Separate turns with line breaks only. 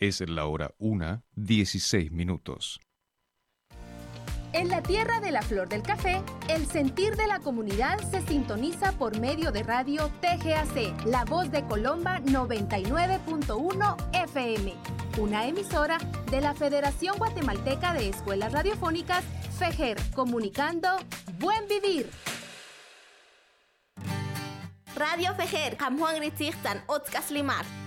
Es la hora 1:16.
En la tierra de la flor del café, el sentir de la comunidad se sintoniza por medio de radio TGAC, La Voz de Colomba 99.1 FM, una emisora de la Federación Guatemalteca de Escuelas Radiofónicas, FEGER, comunicando Buen Vivir.
Radio FEGER, Juan Gritzigtan, Otzkas Limar.